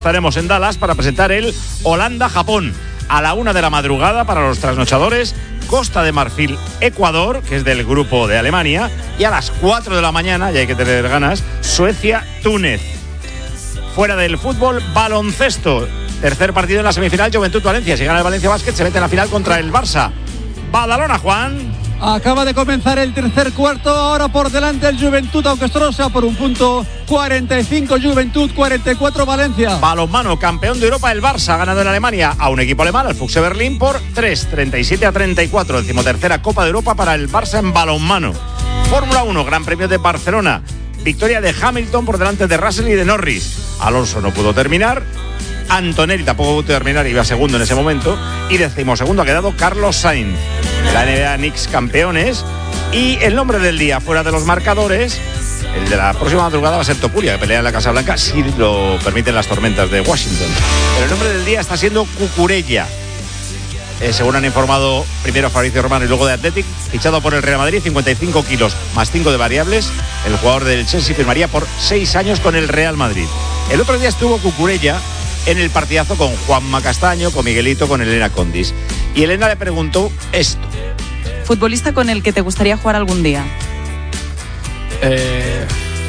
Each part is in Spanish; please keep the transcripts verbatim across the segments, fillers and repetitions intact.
Estaremos en Dallas para presentar el Holanda-Japón. A la una de la madrugada para los trasnochadores, Costa de Marfil, Ecuador, que es del grupo de Alemania, y a las cuatro de la mañana, y hay que tener ganas, Suecia, Túnez. Fuera del fútbol, baloncesto. Tercer partido en la semifinal, Juventud Valencia. Si gana el Valencia Basket, se mete en la final contra el Barça. Badalona, Juan. Acaba de comenzar el tercer cuarto, ahora por delante el Juventud, aunque esto no sea por un punto. cuarenta y cinco Juventud, cuarenta y cuatro Valencia. Balonmano, campeón de Europa, el Barça ha ganado en Alemania a un equipo alemán, al Füchse Berlín, por tres, treinta y siete a treinta y cuatro. Decimotercera Copa de Europa para el Barça en balonmano. Fórmula uno, Gran Premio de Barcelona. Victoria de Hamilton por delante de Russell y de Norris. Alonso no pudo terminar. Antonelli tampoco pudo terminar, iba segundo en ese momento. Y decimosegundo ha quedado Carlos Sainz. De la N B A Knicks campeones. Y el nombre del día fuera de los marcadores, el de la próxima madrugada va a ser Topuria, que pelea en la Casa Blanca si lo permiten las tormentas de Washington. Pero el nombre del día está siendo Cucurella. Eh, según han informado primero Fabrizio Romano y luego de Athletic, fichado por el Real Madrid, cincuenta y cinco kilos más cinco de variables. El jugador del Chelsea firmaría por seis años con el Real Madrid. El otro día estuvo Cucurella en el partidazo con Juanma Castaño, con Miguelito, con Elena Condis. Y Elena le preguntó esto. ¿Futbolista con el que te gustaría jugar algún día? Eh...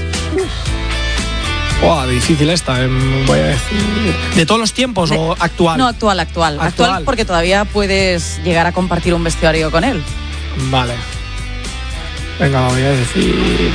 Oh, difícil esta, voy a decir. ¿De todos los tiempos de, o actual? No, actual, actual, actual. Actual porque todavía puedes llegar a compartir un vestuario con él. Vale. Venga, voy a decir...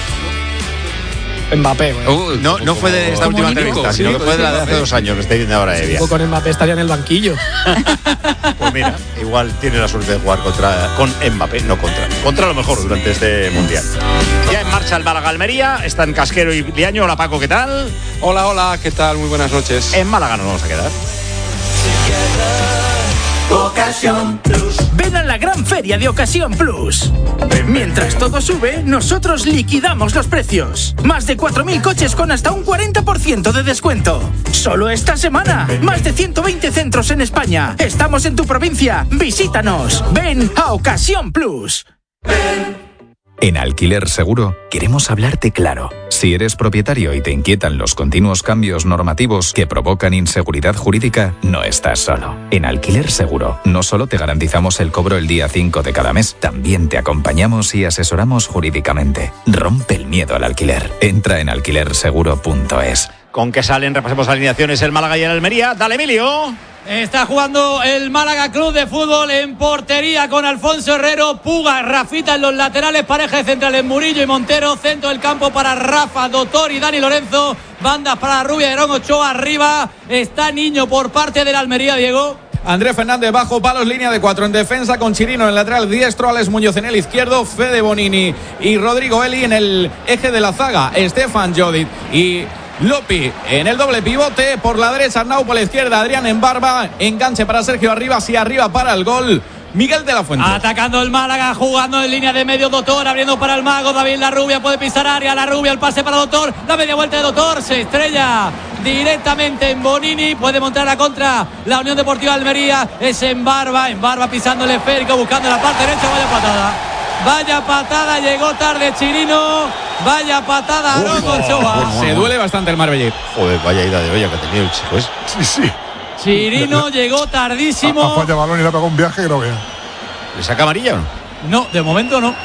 Mbappé. Bueno. Uh, no, no fue de esta última entrevista, sino que fue de la de hace dos años que estoy viendo ahora Evia. Con Mbappé estaría en el banquillo. Pues mira, igual tiene la suerte de jugar contra con Mbappé, no contra. Contra lo mejor durante este mundial. Ya en marcha el Málaga Almería, están Casquero y Liaño. Hola Paco, ¿qué tal? Hola, hola, ¿qué tal? Muy buenas noches. En Málaga nos vamos a quedar. Ocasión Plus. Ven a la gran feria de Ocasión Plus. Mientras todo sube, nosotros liquidamos los precios. Más de cuatro mil coches con hasta un cuarenta por ciento de descuento. Solo esta semana. Más de ciento veinte centros en España. Estamos en tu provincia. Visítanos. Ven a Ocasión Plus. Ven. En Alquiler Seguro queremos hablarte claro. Si eres propietario y te inquietan los continuos cambios normativos que provocan inseguridad jurídica, no estás solo. En Alquiler Seguro no solo te garantizamos el cobro el día cinco de cada mes, también te acompañamos y asesoramos jurídicamente. Rompe el miedo al alquiler. Entra en alquiler seguro punto es. ¿Con qué salen? Repasemos alineaciones el Málaga y el Almería. Dale, Emilio. Está jugando el Málaga Club de Fútbol en portería con Alfonso Herrero, Puga, Rafita en los laterales, pareja de centrales Murillo y Montero, centro del campo para Rafa, Doctor y Dani Lorenzo, bandas para Rubia y Aarón Ochoa, arriba está Niño por parte del Almería, Diego. Andrés Fernández bajo palos, línea de cuatro en defensa con Chirino en el lateral diestro, Alex Muñoz en el izquierdo, Fede Bonini y Rodrigo Eli en el eje de la zaga, Estefan Jodit y Lopi en el doble pivote, por la derecha Arnau, por la izquierda Adrián en barba, enganche para Sergio Arribas y arriba para el gol Miguel de la Fuente. Atacando el Málaga, jugando en línea de medio Doctor, abriendo para el mago David Larrubia, puede pisar área, Larrubia, el pase para Doctor, la media vuelta de Doctor, se estrella directamente en Bonini, puede montar la contra la Unión Deportiva Almería, es en barba, en barba pisando el esférico, buscando la parte derecha, vaya patada. Vaya patada, llegó tarde Chirino. Vaya patada, Aarón Ochoa. Se duele bastante el Marbellí. Joder, vaya ida de olla que ha tenido el chico. ¿Es? Sí, sí. Chirino llegó tardísimo. Ha, ha fallado balón y le ha pegado un viaje que no vea. ¿Le saca amarilla o no? No, de momento no.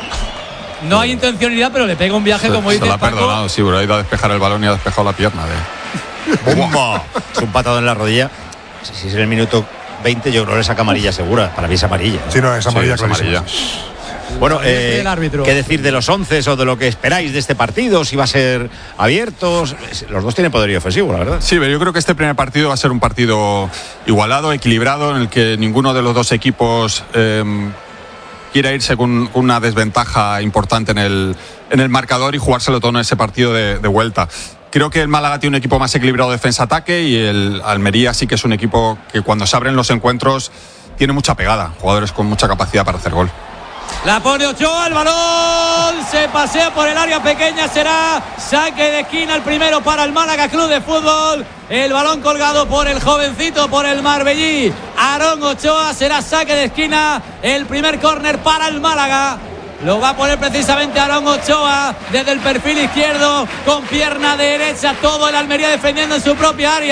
No hay intencionalidad, pero le pega un viaje, se, como se dice lo ha Paco. perdonado, sí, pero ha ido a despejar el balón y ha despejado la pierna. De... Es un patado en la rodilla. Si es en el minuto veinte, yo creo que le saca amarilla segura. Para mí es amarilla, ¿no? Sí, no, es amarilla, sí, es clarísima. amarilla. Bueno, eh, ¿qué decir de los once o de lo que esperáis de este partido? Si va a ser abierto. Los dos tienen poderío ofensivo, la verdad. Sí, pero yo creo que este primer partido va a ser un partido igualado, equilibrado, en el que ninguno de los dos equipos eh, quiera irse con una desventaja importante en el, en el marcador y jugárselo todo en ese partido de, de vuelta. Creo que el Málaga tiene un equipo más equilibrado defensa-ataque y el Almería sí que es un equipo que cuando se abren los encuentros tiene mucha pegada, jugadores con mucha capacidad para hacer gol. La pone Ochoa, el balón se pasea por el área pequeña, será saque de esquina el primero para el Málaga Club de Fútbol. El balón colgado por el jovencito, por el Marbellí, Aarón Ochoa, será saque de esquina, el primer córner para el Málaga. Lo va a poner precisamente Aarón Ochoa desde el perfil izquierdo con pierna derecha. Todo el Almería defendiendo en su propia área.